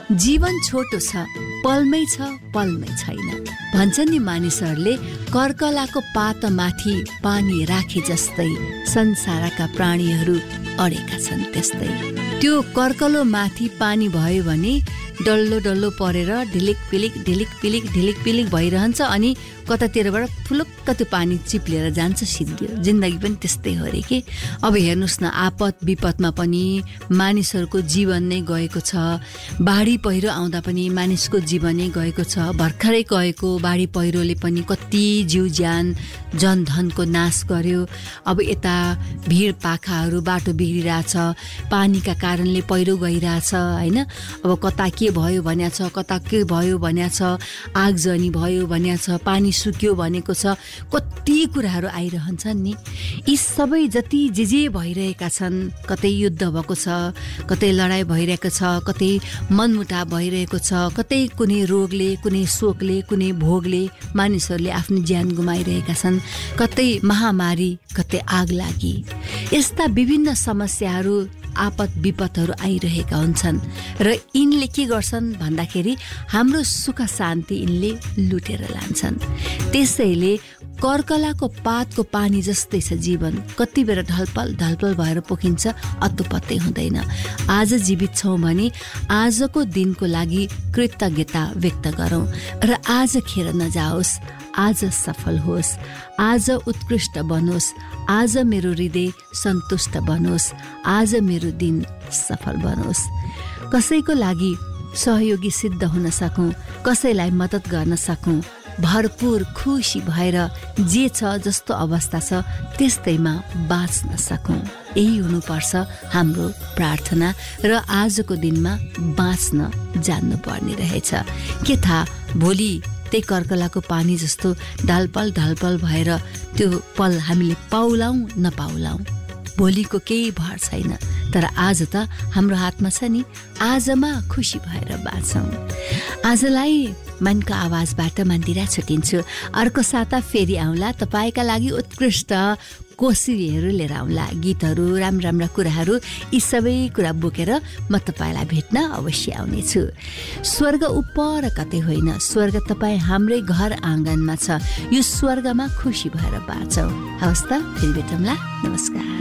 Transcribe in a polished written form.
जीवन छोटो छ, पलमै छ, पलमै छैन। भन्छन् नि मानिसहरूले, कर्कलाको पातमाथि पानी राखे जस्तै संसारका प्राणीहरू अडेका छन् त्यस्तै। त्यो कर्कलो माथि पानी भयो भने डल्लो डल्लो परेर ढिलिक पिलिक ढिलिक पिलिक ढिलिक पिलिक भइरहन्छ, अनि कतातिरबाट फुलुक्क त्यो पानी चिप्लेर जान्छ, सिद्धियो। जिन्दगी पनि त्यस्तै हो रे के। अब हेर्नुहोस् न, आपद विपदमा पनि मानिसहरूको जीवन नै गएको छ। बाढी पहिरो आउँदा पनि मानिसको जीवन नै गएको छ। भर्खरै गएको बाढी पहिरोले पनि कति जीव ज्यान जनधनको नाश गर्यो। अब यता भिड पाखाहरू बाटो बिग्रिरहेछ, पानीका कारणले पहिरो गइरहेछ होइन। अब कता के भयो भन्या छ, कता के भयो भन्या छ, आगजनी भयो भन्या छ, पानी सुक्यो भनेको छ, कति कुराहरू आइरहन्छन् नि। यी सबै जति जे भइरहेका छन्, कतै युद्ध भएको छ, कतै लडाइँ भइरहेको छ, कतै मनमुटाव भइरहेको छ, कतै कुनै रोगले, कुनै शोकले, कुनै भोगले मानिसहरूले आफ्नो ज्यान गुमाइरहेका छन्, कतै महामारी, कतै आग लागि। यस्ता विभिन्न समस्याहरू, आपद विपदहरू आइरहेका हुन्छन् र यिनले के गर्छन् भन्दाखेरि हाम्रो सुख शान्ति यिनले लुटेर लान्छन्। त्यसैले कर्कलाको पातको पानी जस्तै छ जीवन। कति बेर ढलपल ढलपल भएर पोखिन्छ, अत्तो पत्तै हुँदैन। आज जीवित छौँ भने आजको दिनको लागि कृतज्ञता व्यक्त गरौँ र आज खेर नजाओस्, आज सफल होस्, आज उत्कृष्ट बनोस्, आज मेरो हृदय सन्तुष्ट बनोस्, आज मेरो दिन सफल बनोस्। कसैको लागि सहयोगी सिद्ध हुन सकौँ, कसैलाई मद्दत गर्न सकौँ, भरपूर खुसी भएर जे छ जस्तो अवस्था छ त्यस्तैमा बाँच्न सकौँ। यही हुनुपर्छ हाम्रो प्रार्थना र आजको दिनमा बाँच्न जान्नुपर्ने रहेछ। के थाहा भोलि त्यही कर्कलाको पानी जस्तो ढलपल ढलपल भएर त्यो पल हामीले पाउलाौँ नपाउलाौँ, भोलिको केही भर छैन। तर आज त हाम्रो हातमा छ नि, आजमा खुसी भएर बाँचौँ। आजलाई मनका आवाजबाट मन्दिरा छुटिन्छु। अर्को साता फेरि आउँला, तपाईँका लागि उत्कृष्ट कोसिरीहरू लिएर आउँला, गीतहरू, राम्रा कुराहरू। यी सबै कुरा बोकेर म तपाईँलाई भेट्न अवश्य आउनेछु। स्वर्ग उपर कतै होइन, स्वर्ग तपाईँ हाम्रै घर आँगनमा छ। यो स्वर्गमा खुसी भएर बाँचौँ। हवस् त, फेरि भेटौँला। नमस्कार।